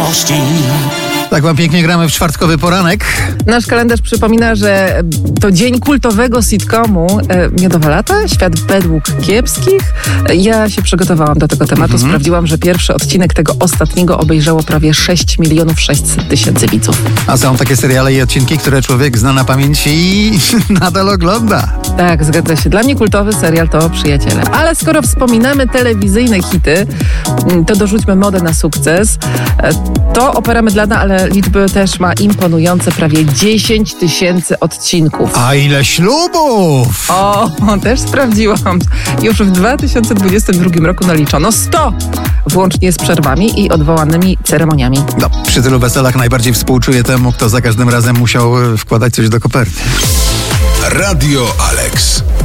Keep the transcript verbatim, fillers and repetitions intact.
miłości. Tak wam pięknie gramy w czwartkowy poranek. Nasz kalendarz przypomina, że to dzień kultowego sitcomu e, Miodowe lata, Świat według kiepskich. Ja się przygotowałam do tego tematu. Mm-hmm. Sprawdziłam, że pierwszy odcinek tego ostatniego obejrzało prawie sześć milionów sześćset tysięcy widzów. A są takie seriale i odcinki, które człowiek zna na pamięć i nadal ogląda. Tak, zgadza się. Dla mnie kultowy serial to Przyjaciele. Ale skoro wspominamy telewizyjne hity, to dorzućmy modę na sukces. To Opera Mydlana, ale liczby też ma imponujące, prawie dziesięć tysięcy odcinków. A ile ślubów! O, też sprawdziłam. Już w dwa tysiące dwudziestym drugim roku naliczono sto, włącznie z przerwami i odwołanymi ceremoniami. No, przy tylu weselach najbardziej współczuję temu, kto za każdym razem musiał wkładać coś do koperty. Radio Alex.